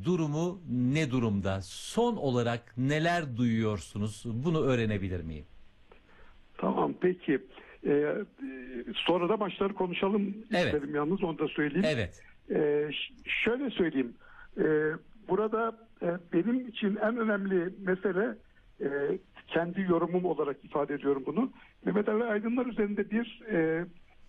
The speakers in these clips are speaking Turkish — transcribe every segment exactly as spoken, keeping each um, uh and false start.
durumu ne durumda? Son olarak neler duyuyorsunuz? Bunu öğrenebilir miyim? Tamam, peki. Ee, sonra da maçları konuşalım Evet. isterim, yalnız onu da söyleyeyim. Evet. Ee, şöyle söyleyeyim. Ee, burada e, benim için en önemli mesele, e, kendi yorumum olarak ifade ediyorum bunu. Mehmet Ali Aydınlar üzerinde bir e,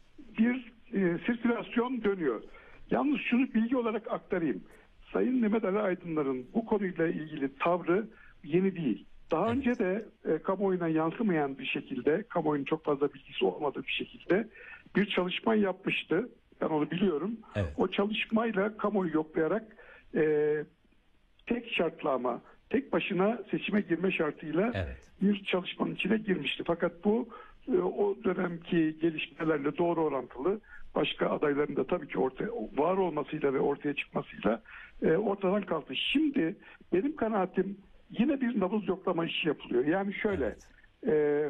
bir e, sirkülasyon dönüyor. Yalnız şunu bilgi olarak aktarayım. Sayın Mehmet Ali Aydınlar'ın bu konuyla ilgili tavrı yeni değil. Daha Evet. önce de e, kamuoyuna yansımayan bir şekilde, kamuoyunun çok fazla bilgisi olmadığı bir şekilde bir çalışma yapmıştı. Ben onu biliyorum. Evet. O çalışmayla kamuoyu yoklayarak e, tek şartla, ama tek başına seçime girme şartıyla Evet. bir çalışmanın içine girmişti. Fakat bu e, o dönemki gelişmelerle doğru orantılı, başka adayların da tabii ki ortaya var olmasıyla ve ortaya çıkmasıyla e, ortadan kalktı. Şimdi benim kanaatim, yine bir nabız yoklama işi yapılıyor. Yani şöyle, Evet. e,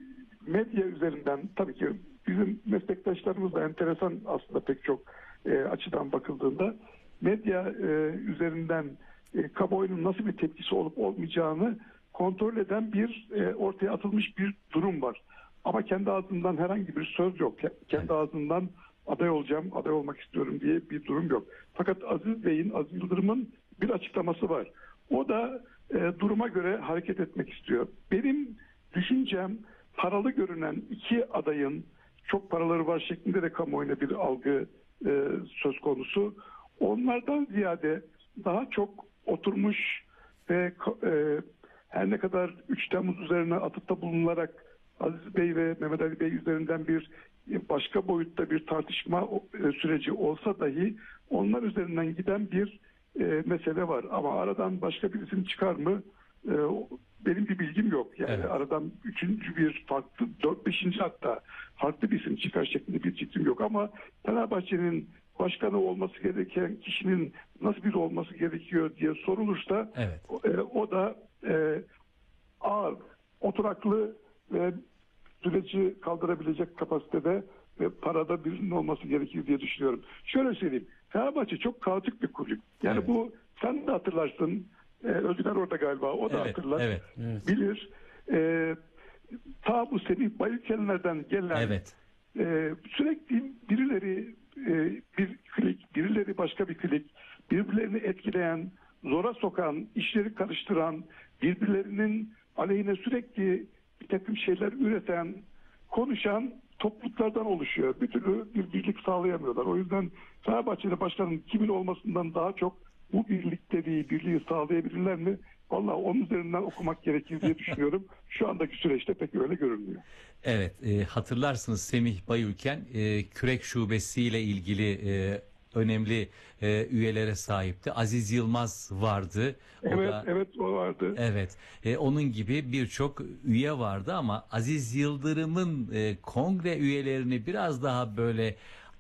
medya üzerinden, tabii ki bizim meslektaşlarımız da enteresan aslında pek çok e, açıdan bakıldığında, medya e, üzerinden e, kamuoyunun nasıl bir tepkisi olup olmayacağını kontrol eden bir e, ortaya atılmış bir durum var. Ama kendi ağzından herhangi bir söz yok. Kendi Evet. ağzından aday olacağım, aday olmak istiyorum diye bir durum yok. Fakat Aziz Bey'in, Aziz Yıldırım'ın bir açıklaması var. O da e, duruma göre hareket etmek istiyor. Benim düşüncem, paralı görünen iki adayın çok paraları var şeklinde de kamuoyuna bir algı e, söz konusu. Onlardan ziyade daha çok oturmuş ve e, her ne kadar üç Temmuz üzerine atıfta bulunularak Aziz Bey ve Mehmet Ali Bey üzerinden bir başka boyutta bir tartışma e, süreci olsa dahi onlar üzerinden giden bir e, mesele var. Ama aradan başka bir isim çıkar mı? E, benim bir bilgim yok. Yani Evet. aradan üçüncü bir farklı, dört beşinci hatta farklı bir isim çıkar şeklinde bir fikrim yok. Ama Fenerbahçe'nin başkanı olması gereken kişinin nasıl biri olması gerekiyor diye sorulursa, Evet. o, e, o da e, ağır, oturaklı ve süreci kaldırabilecek kapasitede ve parada birinin olması gerekir diye düşünüyorum. Şöyle söyleyeyim, Fenerbahçe çok kaotik bir kulüp. Yani Evet. bu, sen de hatırlarsın, e, Özgür orada galiba, o da Evet. hatırlar, Evet. Evet. bilir. E, ta bu Semih Bayülkenlerden gelen Evet. e, sürekli birileri e, bir klik, birileri başka bir klik, birbirlerini etkileyen, zora sokan, işleri karıştıran, birbirlerinin aleyhine sürekli bir takım şeyler üreten, konuşan topluluklardan oluşuyor. Bir türlü bir birlik sağlayamıyorlar. O yüzden Fenerbahçe'de başkanın kimin olmasından daha çok bu birlikteliği, birliği sağlayabilirler mi? Vallahi onun üzerinden okumak gerekir diye düşünüyorum. Şu andaki süreçte pek öyle görünmüyor. Evet, e, hatırlarsınız Semih Bayülken e, kürek şubesiyle ilgili e, önemli e, üyelere sahipti. Aziz Yılmaz vardı. O Evet, da evet, o vardı. evet, e, onun gibi birçok üye vardı ama Aziz Yıldırım'ın e, kongre üyelerini biraz daha böyle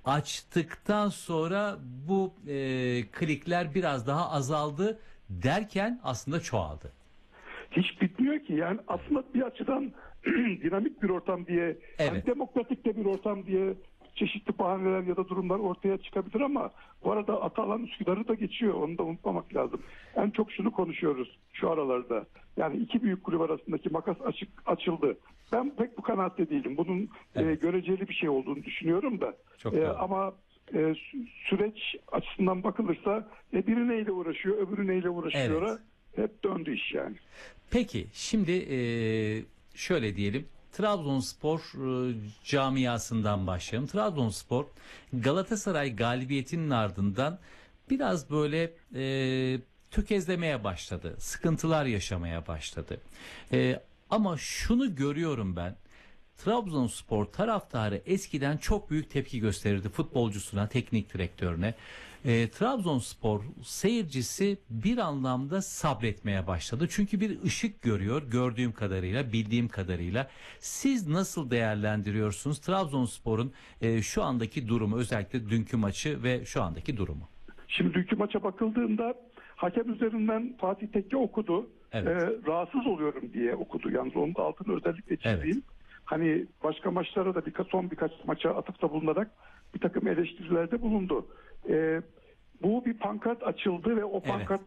açtıktan sonra bu e, klikler biraz daha azaldı derken aslında çoğaldı. Hiç bitmiyor ki. Yani aslında bir açıdan dinamik bir ortam diye, Evet. hani demokratik de bir ortam diye çeşitli bahaneler ya da durumlar ortaya çıkabilir, ama bu arada Atalan Üsküdar'ı da geçiyor. Onu da unutmamak lazım. En çok şunu konuşuyoruz şu aralarda. Yani iki büyük kulüp arasındaki makas açık açıldı. Ben pek bu kanaatte değilim. Bunun Evet. e, göreceli bir şey olduğunu düşünüyorum da. Çok E, doğru. ama e, sü- süreç açısından bakılırsa e, biri neyle uğraşıyor, öbürü neyle uğraşıyor. Evet. Hep döndü iş yani. Peki şimdi e, şöyle diyelim, Trabzonspor e, camiasından başlayalım. Trabzonspor Galatasaray galibiyetinin ardından biraz böyle e, tökezlemeye başladı. Sıkıntılar yaşamaya başladı. E, ama şunu görüyorum ben. Trabzonspor taraftarı eskiden çok büyük tepki gösterirdi futbolcusuna, teknik direktörüne. E, Trabzonspor seyircisi bir anlamda sabretmeye başladı. Çünkü bir ışık görüyor gördüğüm kadarıyla, bildiğim kadarıyla. Siz nasıl değerlendiriyorsunuz Trabzonspor'un e, şu andaki durumu, özellikle dünkü maçı ve şu andaki durumu? Şimdi dünkü maça bakıldığında hakem üzerinden Fatih Tekke okudu. Evet. Ee, rahatsız oluyorum diye okudu. Yalnız onun da altını özellikle çizeyim. Evet. Hani başka maçlara da birkaç, son birkaç maça atıfta bulunarak bir takım eleştirilerde bulundu. Ee, bu bir pankart açıldı ve o Evet. pankart